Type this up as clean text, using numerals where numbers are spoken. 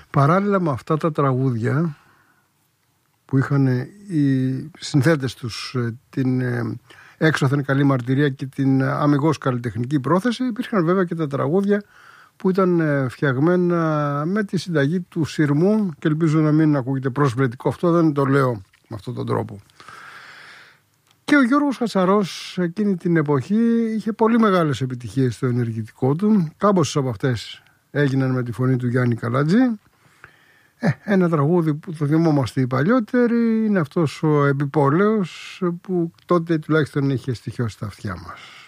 Παράλληλα με αυτά τα τραγούδια που είχαν οι συνθέτες τους την έξωθεν καλή μαρτυρία και την αμιγώς καλλιτεχνική πρόθεση, υπήρχαν βέβαια και τα τραγούδια που ήταν φτιαγμένα με τη συνταγή του σειρμού, και ελπίζω να μην ακούγεται προσβλητικό αυτό, δεν το λέω με αυτόν τον τρόπο. Και ο Γιώργος Χατσαρός εκείνη την εποχή είχε πολύ μεγάλες επιτυχίες στο ενεργητικό του. Κάμποσες από αυτές έγιναν με τη φωνή του Γιάννη Καλατζή. Ένα τραγούδι που το θυμόμαστε οι παλιότεροι είναι αυτός ο Επιπόλαιος, που τότε τουλάχιστον είχε στοιχειώσει τα αυτιά μας.